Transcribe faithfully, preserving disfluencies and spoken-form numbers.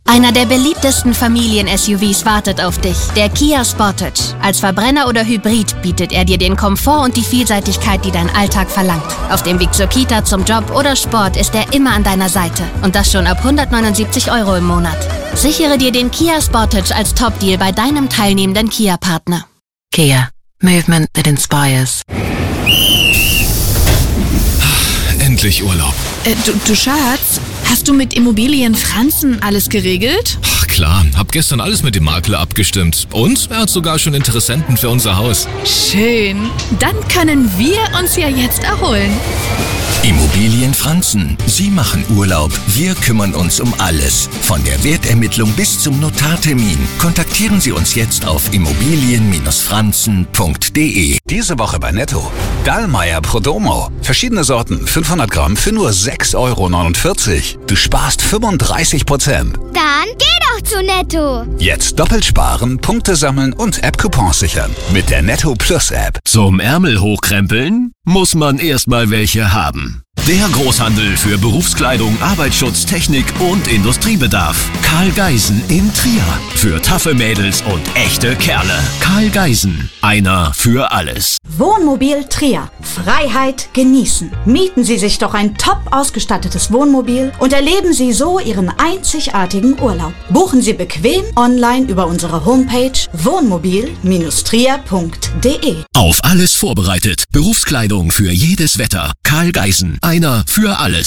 Einer der beliebtesten Familien-S U Vs wartet auf dich, der Kia Sportage. Als Verbrenner oder Hybrid bietet er dir den Komfort und die Vielseitigkeit, die dein Alltag verlangt. Auf dem Weg zur Kita, zum Job oder Sport ist er immer an deiner Seite. Und das schon ab hundertneunundsiebzig Euro im Monat. Sichere dir den Kia Sportage als Top-Deal bei deinem teilnehmenden Kia-Partner. Kia. Movement that inspires. Endlich Urlaub. Äh, du, du Schatz, hast du mit Immobilien Franzen alles geregelt? Ach klar, hab gestern alles mit dem Makler abgestimmt. Und er hat sogar schon Interessenten für unser Haus. Schön. Dann können wir uns ja jetzt erholen. Immobilien Franzen. Sie machen Urlaub. Wir kümmern uns um alles. Von der Wertermittlung bis zum Notartermin. Kontaktieren Sie uns jetzt auf immobilien franzen punkt de. Diese Woche bei Netto. Dallmayr Prodomo. Verschiedene Sorten, fünfhundert Gramm für nur sechs Euro neunundvierzig. Du sparst fünfunddreißig Prozent. Dann geh doch zu Netto. Jetzt doppelt sparen, Punkte sammeln und App-Coupons sichern. Mit der Netto Plus App. Zum Ärmel hochkrempeln muss man erstmal welche haben. Der Großhandel für Berufskleidung, Arbeitsschutz, Technik und Industriebedarf. Karl Geisen in Trier. Für taffe Mädels und echte Kerle. Karl Geisen. Einer für alles. Wohnmobil Trier. Freiheit genießen. Mieten Sie sich doch ein top ausgestattetes Wohnmobil und erleben Sie so Ihren einzigartigen Urlaub. Buchen Sie bequem online über unsere Homepage wohnmobil trier punkt de. Auf alles vorbereitet. Berufskleidung für jedes Wetter. Karl Geisen. Einer für alles.